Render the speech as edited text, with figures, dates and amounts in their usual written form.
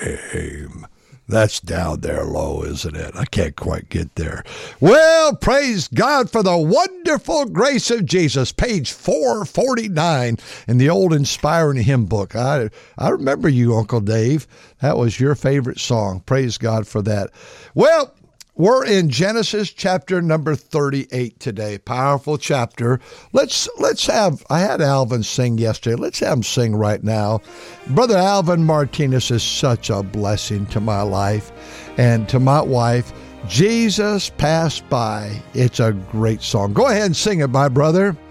name. That's down there low, isn't it? I can't quite get there. Well, praise God for the wonderful grace of Jesus. Page 449 in the old Inspiring Hymn book. I remember you, Uncle Dave. That was your favorite song. Praise God for that. Well, we're in Genesis chapter number 38 today. Powerful chapter. Let's have, I had Alvin sing yesterday. Let's have him sing right now. Brother Alvin Martinez is such a blessing to my life and to my wife. Jesus Passed By. It's a great song. Go ahead and sing it, my brother.